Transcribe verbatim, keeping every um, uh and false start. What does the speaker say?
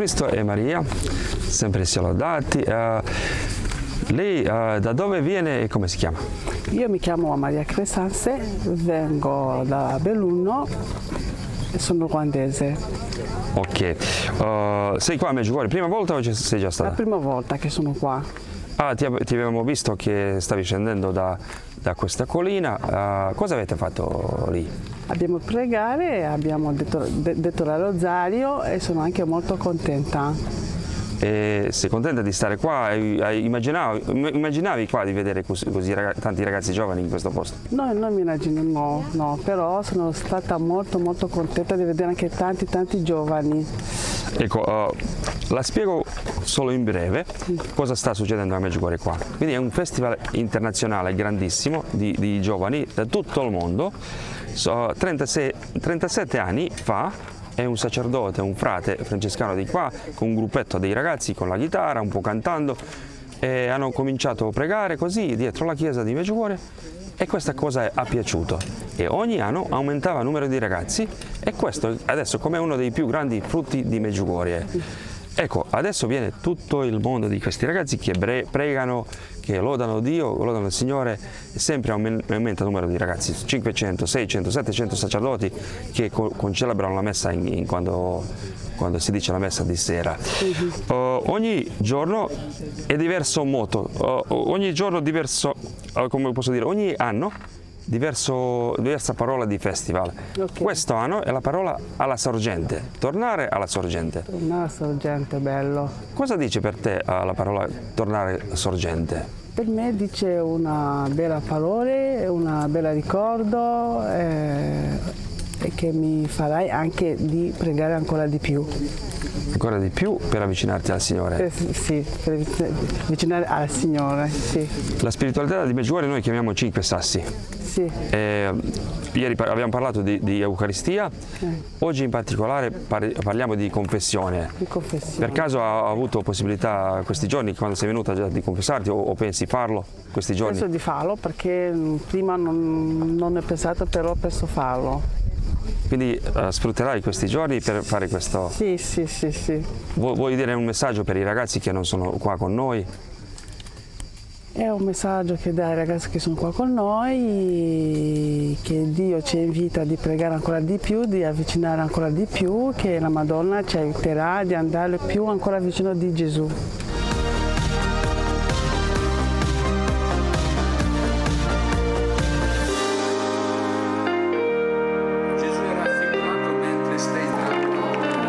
Cristo e Maria, sempre sia lodati. Uh, lei uh, da dove viene e come si chiama? Io mi chiamo Maria Crescense, vengo da Belluno e sono ruandese. Ok, uh, sei qua a Medjugorje prima volta o sei già stata? La prima volta che sono qua. Ah, ti, ti avevamo visto che stavi scendendo da, da questa collina, uh, cosa avete fatto lì? Abbiamo pregare, abbiamo detto, de, detto il rosario e sono anche molto contenta. E sei contenta di stare qua? Immaginavi, immaginavi qua di vedere così, così ragazzi, tanti ragazzi giovani in questo posto? No, non mi immagino, no, no, però sono stata molto molto contenta di vedere anche tanti tanti giovani. Ecco, uh, la spiego solo in breve cosa sta succedendo a Medjugorje qua. Quindi è un festival internazionale grandissimo di, di giovani da tutto il mondo. So, trentasei, trentasette anni fa è un sacerdote, un frate francescano di qua, con un gruppetto dei ragazzi con la chitarra, un po' cantando, e hanno cominciato a pregare così dietro la chiesa di Medjugorje e questa cosa ha piaciuto e ogni anno aumentava il numero di ragazzi e questo adesso come uno dei più grandi frutti di Medjugorje. Ecco, adesso viene tutto il mondo di questi ragazzi che pregano, che lodano Dio, lodano il Signore, e sempre aumenta il numero di ragazzi, cinquecento, seicento, settecento sacerdoti che concelebrano la messa in, in quando, quando si dice la messa di sera. Uh, ogni giorno è diverso moto, uh, ogni giorno diverso, uh, come posso dire, ogni anno Diverso, diversa parola di festival. Okay. Questo anno è la parola alla sorgente, tornare alla sorgente. Tornare alla sorgente, bello. Cosa dice per te uh, la parola tornare sorgente? Per me dice una bella parola, una bella ricordo eh, e che mi farai anche di pregare ancora di più. Ancora di più per avvicinarti al Signore? Eh, sì, per avvicinare al Signore, sì. La spiritualità di Medjugorje noi chiamiamo cinque sassi. Sì. Eh, ieri abbiamo parlato di, di Eucaristia, eh. Oggi in particolare par parliamo di confessione. Di confessione. Per caso ha avuto possibilità questi giorni, quando sei venuta, già di confessarti o, o pensi farlo questi giorni? Penso di farlo perché prima non, non ho pensato, però penso farlo. Quindi uh, sfrutterai questi giorni per fare questo? Sì, sì, sì, sì. Vu vuoi dire un messaggio per i ragazzi che non sono qua con noi? È un messaggio che dà ai ragazzi che sono qua con noi, che Dio ci invita di pregare ancora di più, di avvicinare ancora di più, che la Madonna ci aiuterà di andare più ancora vicino di Gesù.